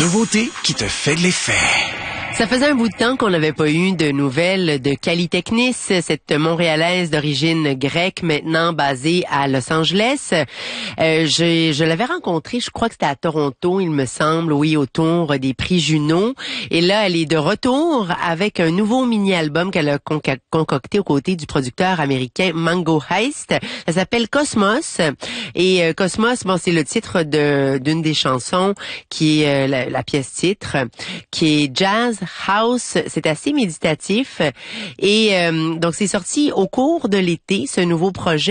nouveauté qui te fait de l'effet. Ça faisait un bout de temps qu'on n'avait pas eu de nouvelles de Cali Technis, cette Montréalaise d'origine grecque maintenant basée à Los Angeles. Je l'avais rencontrée, je crois que c'était à Toronto, il me semble, oui, autour des prix Juno. Et là, elle est de retour avec un nouveau mini-album qu'elle a concocté aux côtés du producteur américain Mango Heist. Ça s'appelle Cosmos. Et Cosmos, bon, c'est le titre d'une des chansons qui est la pièce titre, qui est Jazz House. C'est assez méditatif. Et donc, c'est sorti au cours de l'été, ce nouveau projet.